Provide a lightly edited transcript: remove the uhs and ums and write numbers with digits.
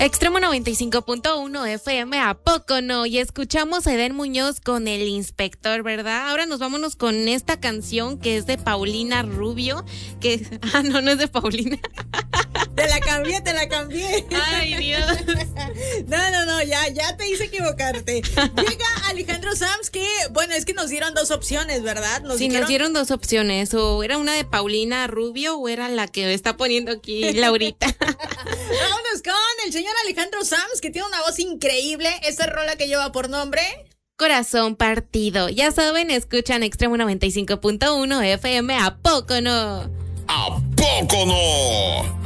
Extremo 95.1 FM, ¿a poco no? Y escuchamos a Eden Muñoz con El Inspector, ¿verdad? Ahora nos vámonos con esta canción que es de Paulina Rubio, que... Ah, no es de Paulina. Te la cambié. Ay, Dios. No, ya te hice equivocarte. Llega Alejandro Sanz, que, bueno, es que nos dieron dos opciones, ¿verdad? Nos dieron dos opciones, o era una de Paulina Rubio o era la que está poniendo aquí Laurita. Vámonos con el señor Alejandro Sanz, que tiene una voz increíble. Esta rola que lleva por nombre... Corazón Partido. Ya saben, escuchan Extremo 95.1 FM, ¿a poco no? ¿A poco no?